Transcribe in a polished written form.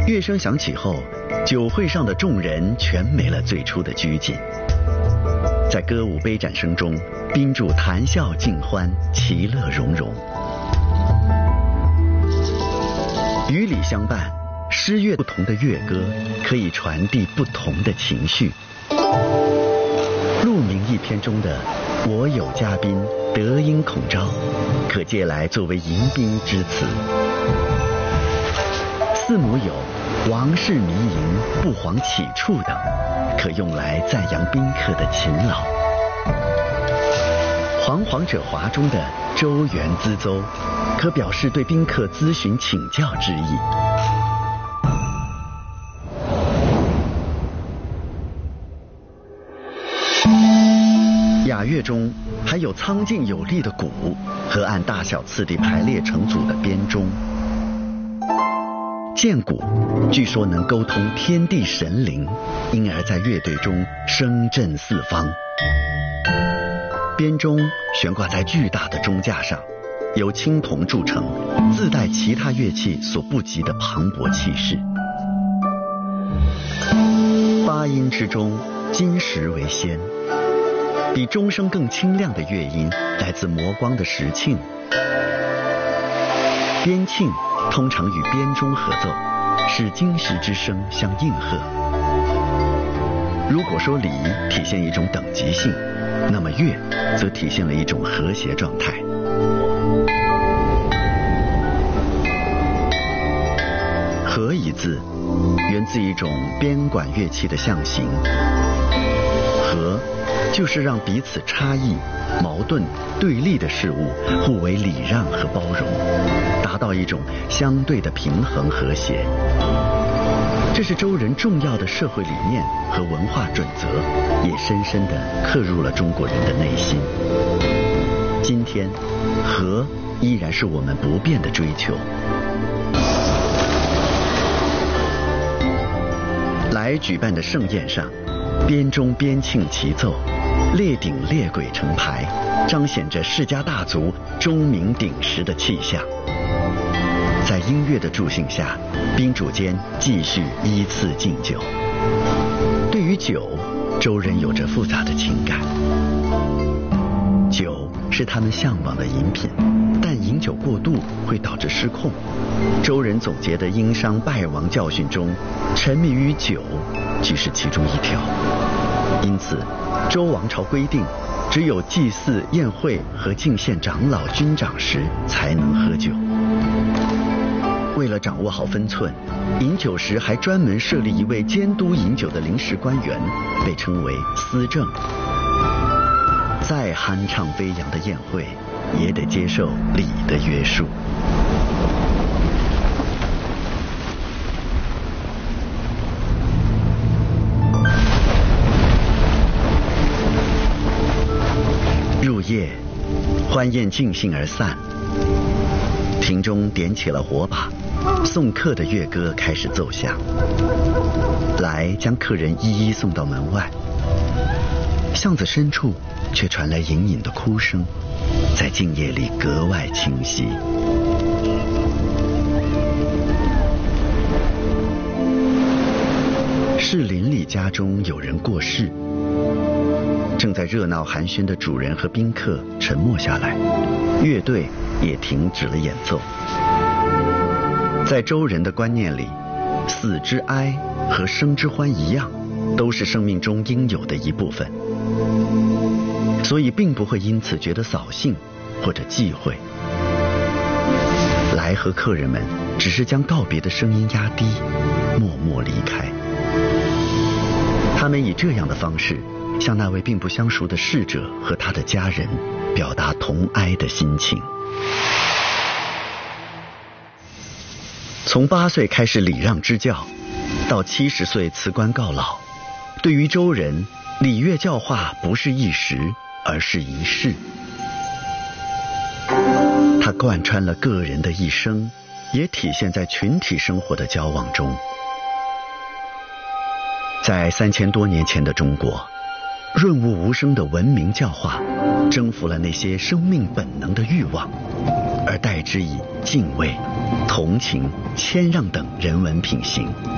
乐声响起后，酒会上的众人全没了最初的拘谨，在歌舞杯盏声中，宾主谈笑尽欢，其乐融融。与礼相伴，诗乐不同的乐歌可以传递不同的情绪。鹿鸣一篇中的“我有嘉宾，德音孔昭”，可借来作为迎宾之词。四母有“王室迷营，不遑起处”等，可用来赞扬宾客的勤劳。煌煌者华中的“周原咨奏”，可表示对宾客咨询请教之意。雅乐中还有苍劲有力的鼓和按大小次第排列成组的编钟。剑鼓据说能沟通天地神灵，因而在乐队中声震四方。编钟悬挂在巨大的钟架上，由青铜铸成，自带其他乐器所不及的磅礴气势。八音之中，金石为先。比钟声更清亮的乐音来自磨光的石磬。边磬通常与编钟合奏，使金石之声相应和。如果说礼体现一种等级性，那么乐则体现了一种和谐状态。和一字源自一种编管乐器的象形，和就是让彼此差异、矛盾、对立的事物互为礼让和包容，达到一种相对的平衡和谐。这是周人重要的社会理念和文化准则，也深深地刻入了中国人的内心。今天，和依然是我们不变的追求。来举办的盛宴上，编钟编磬齐奏，列鼎列簋成排，彰显着世家大族钟鸣鼎食的气象。在音乐的助兴下，宾主间继续依次敬酒。对于酒，周人有着复杂的情感。酒是他们向往的饮品，但饮酒过度会导致失控。周人总结的殷商败亡教训中，沉迷于酒即是其中一条。因此，周王朝规定，只有祭祀、宴会和敬献长老、军长时才能喝酒。为了掌握好分寸，饮酒时还专门设立一位监督饮酒的临时官员，被称为司正。再酣畅飞扬的宴会，也得接受礼的约束。入夜，欢宴尽兴而散，庭中点起了火把，送客的乐歌开始奏响，来将客人一一送到门外。巷子深处却传来隐隐的哭声，在静夜里格外清晰。是邻里家中有人过世，正在热闹寒暄的主人和宾客沉默下来，乐队也停止了演奏。在周人的观念里，死之哀和生之欢一样，都是生命中应有的一部分，所以并不会因此觉得扫兴或者忌讳。来和客人们只是将告别的声音压低，默默离开。他们以这样的方式向那位并不相熟的逝者和他的家人表达同哀的心情。从8岁开始礼让支教，到70岁辞官告老，对于周人，礼乐教化不是一时，而是一世。它贯穿了个人的一生，也体现在群体生活的交往中。在3000多年前的中国，润物无声的文明教化征服了那些生命本能的欲望，而代之以敬畏、 同情、谦让等人文品行。